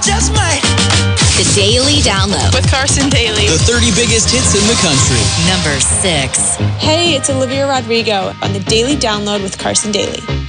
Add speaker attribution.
Speaker 1: Just might.
Speaker 2: The Daily Download
Speaker 3: with Carson Daly.
Speaker 1: The 30 biggest hits in the country.
Speaker 2: Number 6.
Speaker 3: Hey, it's Olivia Rodrigo on the Daily Download with Carson Daly.